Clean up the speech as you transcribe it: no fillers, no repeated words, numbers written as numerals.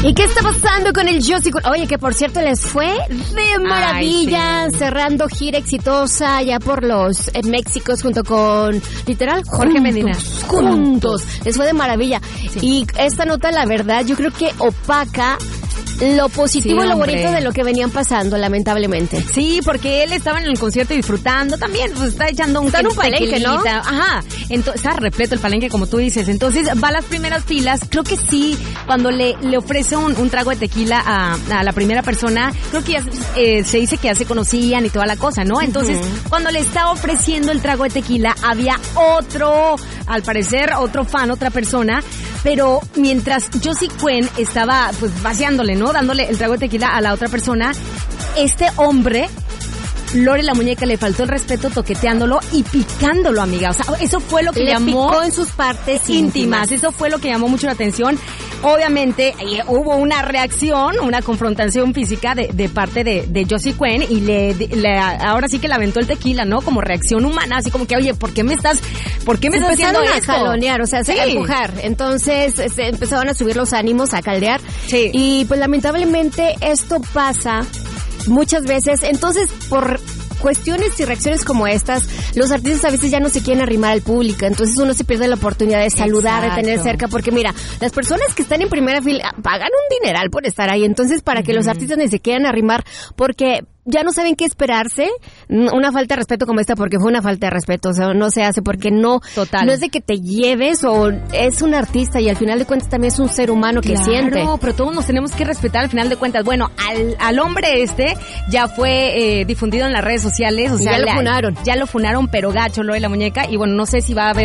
¿Y qué está pasando con el Josie Quinn? Oye, que por cierto les fue de maravilla, sí, cerrando gira exitosa ya por los Méxicos junto con, literal, Jorge Medina. Juntos. Les fue de maravilla. Sí. Y esta nota, la verdad, yo creo que opaca lo positivo y lo bonito de lo que venían pasando, lamentablemente. Sí, porque él estaba en el concierto disfrutando también, pues está echando un palenque, ¿no? Ajá, entonces está repleto el palenque, como tú dices. Entonces va a las primeras filas. Creo que sí, cuando le ofrece un trago de tequila a la primera persona, creo que ya se dice que ya se conocían y toda la cosa, ¿no? Entonces, cuando le está ofreciendo el trago de tequila, había otro, al parecer, otro fan, otra persona, pero mientras Josie Quinn estaba pues vaciándole, ¿no? Dándole el trago de tequila a la otra persona, este hombre, Lore la Muñeca, le faltó el respeto toqueteándolo y picándolo, amiga. O sea, eso fue lo que llamó... picó en sus partes íntimas. Eso fue lo que llamó mucho la atención. Obviamente, hubo una reacción, una confrontación física de parte de Josie Quinn y ahora sí que le aventó el tequila, ¿no? Como reacción humana, así como que, oye, ¿por qué me estás haciendo esto? A jalonear, o sea, a empujar. Entonces, se empezaron a subir los ánimos, a caldear. Sí. Y pues lamentablemente esto pasa muchas veces. Entonces, por cuestiones y reacciones como estas, los artistas a veces ya no se quieren arrimar al público, entonces uno se pierde la oportunidad de saludar, de tener cerca, porque mira, las personas que están en primera fila pagan un dineral por estar ahí, entonces para que los artistas ni se quieran arrimar, porque ya no saben qué esperarse, una falta de respeto como esta, porque fue una falta de respeto, o sea, no se hace, porque no es de que te lleves, o es un artista y al final de cuentas también es un ser humano que siente. Claro, pero todos nos tenemos que respetar al final de cuentas. Bueno, al hombre ya fue difundido en las redes sociales, o sea, ya lo funaron. Ya lo funaron, pero gacho, lo de la muñeca, y bueno, no sé si va a haber